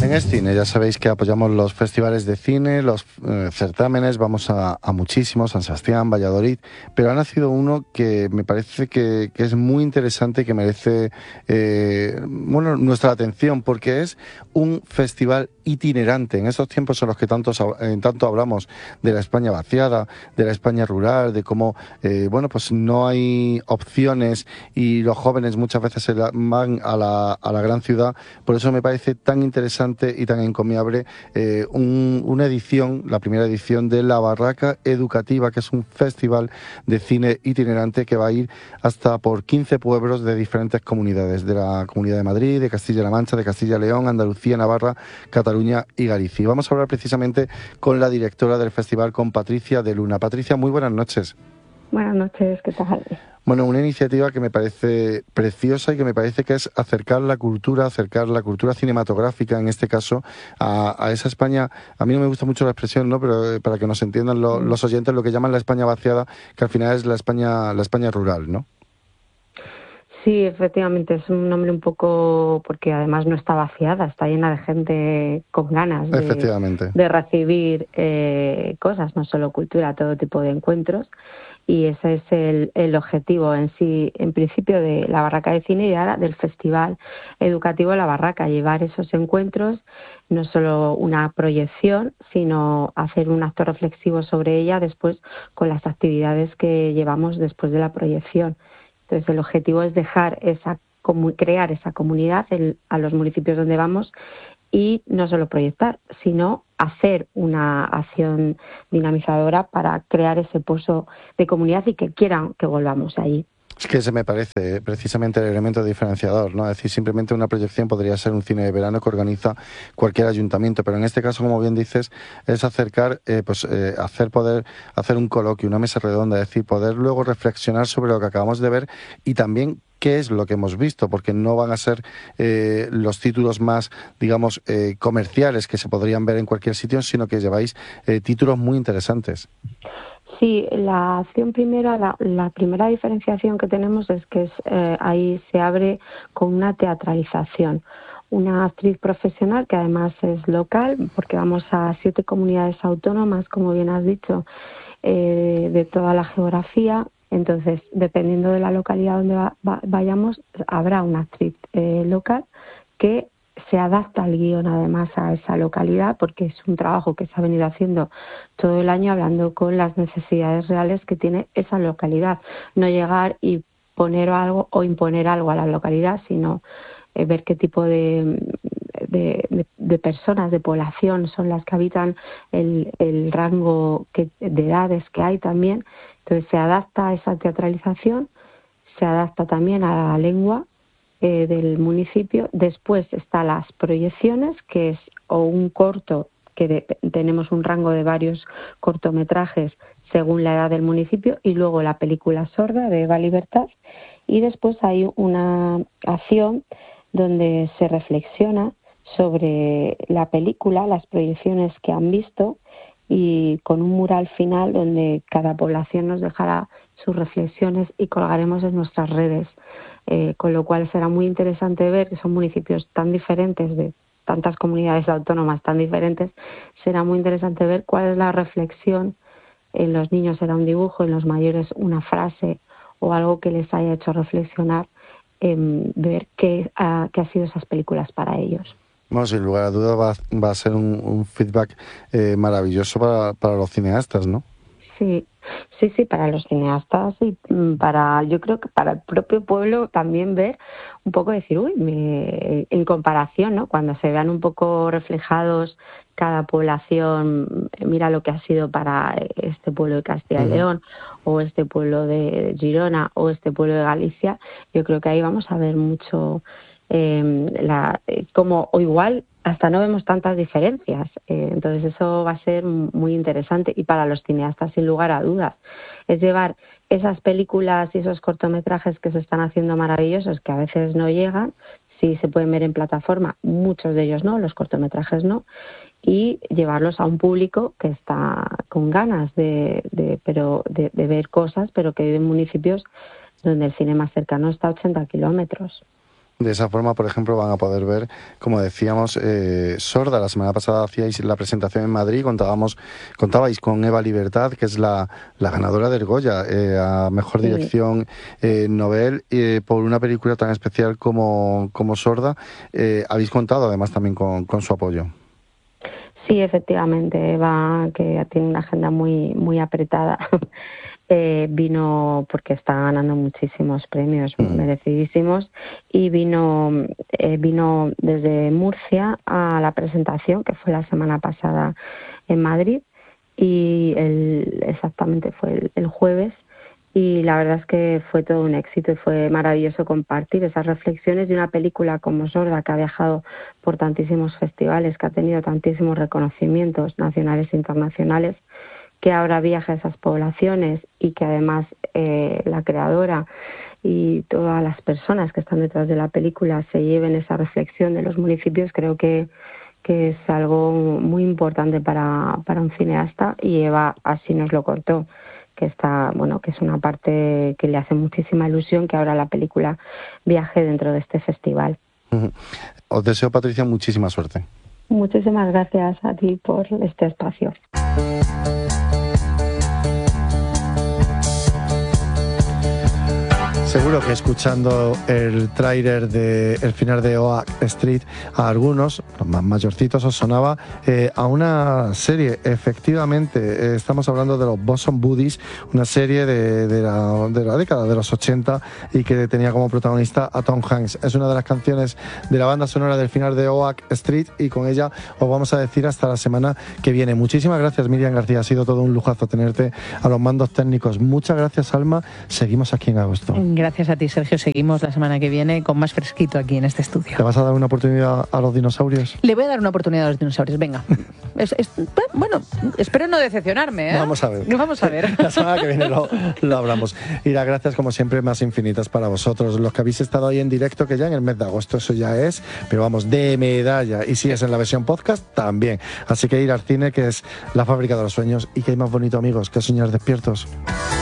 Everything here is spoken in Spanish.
En Escine ya sabéis que apoyamos los festivales de cine, los certámenes, vamos a muchísimos, San Sebastián, Valladolid, pero ha nacido uno que me parece que es muy interesante y que merece nuestra atención, porque es un festival itinerante. En estos tiempos en los que tanto hablamos de la España vaciada, de la España rural, de cómo pues no hay opciones y los jóvenes muchas veces van a la gran ciudad. Por eso me parece tan interesante y tan encomiable una edición, la primera edición de La Barraca Educativa, que es un festival de cine itinerante que va a ir hasta por 15 pueblos de diferentes comunidades, de la Comunidad de Madrid, de Castilla-La Mancha, de Castilla y León, Andalucía, Navarra, Cataluña y Galicia. Y vamos a hablar precisamente con la directora del festival, con Patricia de Luna. Patricia, muy buenas noches. Buenas noches, ¿qué tal? Bueno, una iniciativa que me parece preciosa y que me parece que es acercar la cultura cinematográfica, en este caso, a esa España. A mí no me gusta mucho la expresión, ¿no? Pero para que nos entiendan los oyentes, lo que llaman la España vaciada, que al final es la España rural, ¿no? Sí, efectivamente, es un nombre un poco, porque además no está vaciada, está llena de gente con ganas de recibir cosas, no solo cultura, todo tipo de encuentros. Y ese es el objetivo en sí, en principio, de la Barraca de Cine y ahora del Festival Educativo La Barraca, llevar esos encuentros, no solo una proyección, sino hacer un acto reflexivo sobre ella después con las actividades que llevamos después de la proyección. Entonces, el objetivo es crear esa comunidad a los municipios donde vamos y no solo proyectar, sino hacer una acción dinamizadora para crear ese pozo de comunidad y que quieran que volvamos allí. Es que ese me parece precisamente el elemento diferenciador, ¿no? Es decir, simplemente una proyección podría ser un cine de verano que organiza cualquier ayuntamiento, pero en este caso, como bien dices, es poder hacer un coloquio, una mesa redonda, es decir, poder luego reflexionar sobre lo que acabamos de ver y también qué es lo que hemos visto, porque no van a ser los títulos más, digamos, comerciales que se podrían ver en cualquier sitio, sino que lleváis títulos muy interesantes. Sí, la acción primera, la primera diferenciación que tenemos es que ahí se abre con una teatralización. Una actriz profesional que además es local, porque vamos a 7 comunidades autónomas, como bien has dicho, de toda la geografía. Entonces, dependiendo de la localidad donde vayamos, habrá una actriz local que se adapta al guión además a esa localidad, porque es un trabajo que se ha venido haciendo todo el año hablando con las necesidades reales que tiene esa localidad. No llegar y poner algo o imponer algo a la localidad, sino ver qué tipo de personas, de población son las que habitan, el rango de edades que hay también. Entonces se adapta a esa teatralización, se adapta también a la lengua del municipio. Después están las proyecciones, que es o un corto, que tenemos un rango de varios cortometrajes según la edad del municipio, y luego la película sorda de Eva Libertad, y después hay una acción donde se reflexiona sobre la película, las proyecciones que han visto, y con un mural final donde cada población nos dejará sus reflexiones y colgaremos en nuestras redes. Con lo cual será muy interesante ver que son municipios tan diferentes, de tantas comunidades autónomas tan diferentes. Será muy interesante ver cuál es la reflexión. En los niños será un dibujo, en los mayores una frase o algo que les haya hecho reflexionar, ver qué ha sido esas películas para ellos. Bueno, sin lugar a dudas va a ser un feedback maravilloso para los cineastas, ¿no? Sí, para los cineastas y yo creo que para el propio pueblo también ver un poco, decir, en comparación, ¿no? Cuando se vean un poco reflejados cada población, mira lo que ha sido para este pueblo de Castilla y León, o este pueblo de Girona, o este pueblo de Galicia. Yo creo que ahí vamos a ver mucho o igual hasta no vemos tantas diferencias, entonces eso va a ser muy interesante, y para los cineastas sin lugar a dudas es llevar esas películas y esos cortometrajes que se están haciendo maravillosos, que a veces no llegan, sí se pueden ver en plataforma, muchos de ellos no, los cortometrajes no, y llevarlos a un público que está con ganas de ver cosas, pero que vive en municipios donde el cine más cercano está a 80 kilómetros. De esa forma, por ejemplo, van a poder ver, como decíamos, Sorda. La semana pasada hacíais la presentación en Madrid, contabais con Eva Libertad, que es la ganadora del Goya a Mejor Dirección Nobel, por una película tan especial como Sorda. Habéis contado además también con su apoyo. Sí, efectivamente, Eva, que tiene una agenda muy apretada, vino porque está ganando muchísimos premios merecidísimos, y vino desde Murcia a la presentación, que fue la semana pasada en Madrid, y exactamente fue el jueves. Y la verdad es que fue todo un éxito y fue maravilloso compartir esas reflexiones de una película como Sorda, que ha viajado por tantísimos festivales, que ha tenido tantísimos reconocimientos nacionales e internacionales, que ahora viaja a esas poblaciones y que además la creadora y todas las personas que están detrás de la película se lleven esa reflexión de los municipios. Creo que es algo muy importante para un cineasta, y Eva así nos lo contó, que es una parte que le hace muchísima ilusión que ahora la película viaje dentro de este festival. Os deseo, Patricia, muchísima suerte. Muchísimas gracias a ti por este espacio. Seguro que escuchando el tráiler del final de Oak Street, a algunos, los más mayorcitos, os sonaba a una serie. Efectivamente, estamos hablando de los Bosom Buddies, una serie de la década de los 80 y que tenía como protagonista a Tom Hanks. Es una de las canciones de la banda sonora del final de Oak Street, y con ella os vamos a decir hasta la semana que viene. Muchísimas gracias, Miriam García. Ha sido todo un lujazo tenerte a los mandos técnicos. Muchas gracias, Alma. Seguimos aquí en agosto. Gracias a ti, Sergio. Seguimos la semana que viene con más fresquito aquí en este estudio. ¿Le vas a dar una oportunidad a los dinosaurios? Le voy a dar una oportunidad a los dinosaurios, venga. Bueno, espero no decepcionarme, ¿eh? Vamos a ver. Vamos a ver. La semana que viene lo hablamos. Y las gracias, como siempre, más infinitas para vosotros, los que habéis estado ahí en directo, que ya en el mes de agosto eso ya es, pero vamos, de medalla. Y si es en la versión podcast, también. Así que ir al cine, que es la fábrica de los sueños, y que hay más bonito, amigos, que soñar despiertos.